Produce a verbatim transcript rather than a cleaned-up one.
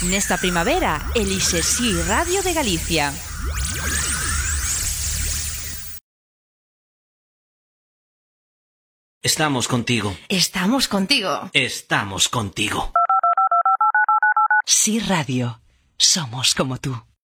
Nesta primavera, elixe Si Radio de Galicia. Estamos contigo. Estamos contigo. Estamos contigo. Si Radio. Somos como tú.